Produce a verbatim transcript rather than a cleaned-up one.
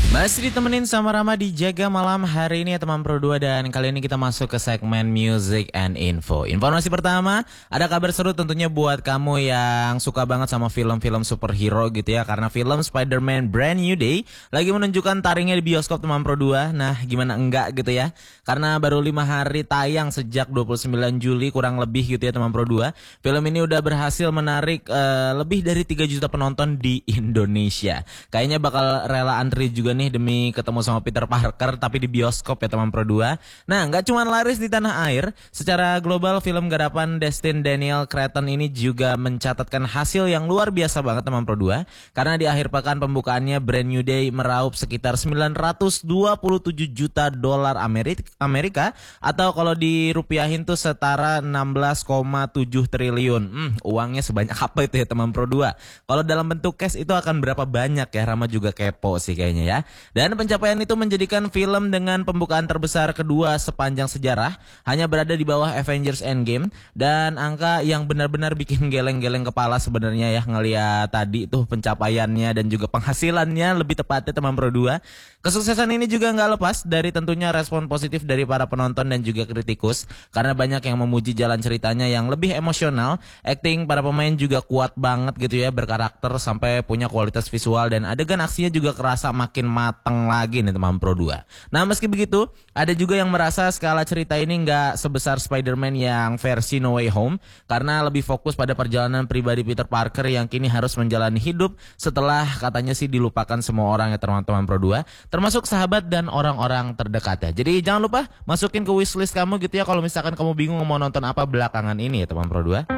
Masih ditemenin sama Rama di Jaga Malam hari ini ya teman Pro dua, dan kali ini kita masuk ke segmen Music and Info. Informasi pertama, ada kabar seru tentunya buat kamu yang suka banget sama film-film superhero gitu ya. Karena film Spider-Man Brand New Day lagi menunjukkan taringnya di bioskop teman Pro dua. Nah gimana enggak gitu ya, karena baru lima hari tayang sejak dua puluh sembilan Juli kurang lebih gitu ya teman Pro dua. Film ini udah berhasil menarik uh, lebih dari tiga juta penonton di Indonesia. Kayaknya bakal rela antri juga nih demi ketemu sama Peter Parker tapi di bioskop ya teman Pro dua. Nah nggak cuma laris di tanah air, secara global film garapan Destin Daniel Cretton ini juga mencatatkan hasil yang luar biasa banget teman Pro dua. Karena di akhir pekan pembukaannya Brand New Day meraup sekitar sembilan ratus dua puluh tujuh juta dolar Amerika, Amerika atau kalau dirupiahin tuh setara enam belas koma tujuh triliun. Hmm, uangnya sebanyak apa itu ya teman Pro dua? Kalau dalam bentuk cash itu akan berapa banyak ya? Rama juga kepo sih kayaknya ya. Dan pencapaian itu menjadikan film dengan pembukaan terbesar kedua sepanjang sejarah, hanya berada di bawah Avengers Endgame. Dan angka yang benar-benar bikin geleng-geleng kepala sebenarnya ya ngeliat tadi tuh pencapaiannya dan juga penghasilannya lebih tepatnya teman Pro dua. Kesuksesan ini juga nggak lepas dari tentunya respon positif dari para penonton dan juga kritikus, karena banyak yang memuji jalan ceritanya yang lebih emosional, acting para pemain juga kuat banget gitu ya, berkarakter sampai punya kualitas visual, dan adegan aksinya juga kerasa makin mateng lagi nih teman Pro dua. Nah meski begitu, ada juga yang merasa skala cerita ini nggak sebesar Spider-Man yang versi No Way Home, karena lebih fokus pada perjalanan pribadi Peter Parker yang kini harus menjalani hidup setelah katanya sih dilupakan semua orang ya teman-teman Pro dua, termasuk sahabat dan orang-orang terdekatnya. Jadi jangan lupa masukin ke wishlist kamu gitu ya kalau misalkan kamu bingung mau nonton apa belakangan ini ya teman Pro dua.